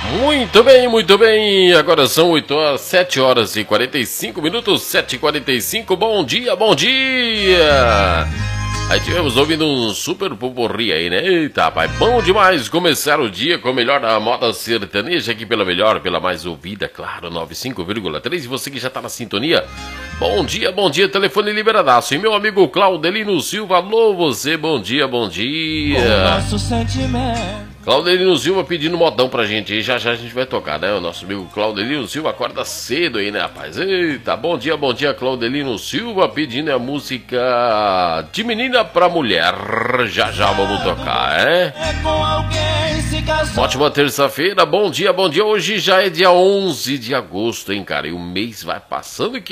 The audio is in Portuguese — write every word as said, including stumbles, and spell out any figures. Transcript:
Muito bem, muito bem. Agora são oito horas, sete horas e quarenta e cinco minutos, sete e quarenta e cinco. Bom dia, bom dia. Aí tivemos ouvindo um super poporri aí, né? Eita, pai, bom demais começar o dia com o melhor da moda sertaneja aqui pela melhor, pela mais ouvida, claro, noventa e cinco vírgula três. E você que já tá na sintonia, bom dia, bom dia, telefone liberadaço. E meu amigo Claudelino Silva, alô você, bom dia, bom dia. O nosso sentimento. Claudelino Silva pedindo modão pra gente aí, já já a gente vai tocar, né? O nosso amigo Claudelino Silva acorda cedo aí, né, rapaz? Eita, bom dia, bom dia, Claudelino Silva pedindo a música de menina pra mulher. Já já vamos tocar, é? Ótima terça-feira, bom dia, bom dia. Hoje já é dia onze de agosto, hein, cara? E o mês vai passando que